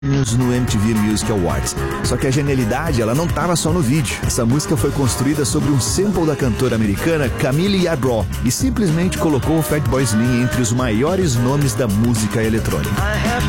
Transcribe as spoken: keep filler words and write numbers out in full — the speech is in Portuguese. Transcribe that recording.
no M T V Music Awards. Só que a genialidade, ela não estava só no vídeo. Essa música foi construída sobre um sample da cantora americana Camille Yadro e simplesmente colocou o Fatboy Slim entre os maiores nomes da música eletrônica.